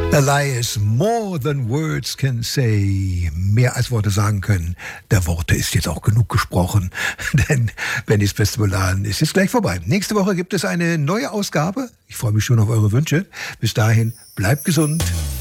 A lie is more than words can say. Mehr als Worte sagen können. Der Worte ist jetzt auch genug gesprochen. Denn Bennys Beste Beladen ist jetzt gleich vorbei. Nächste Woche gibt es eine neue Ausgabe. Ich freue mich schon auf eure Wünsche. Bis dahin, bleibt gesund.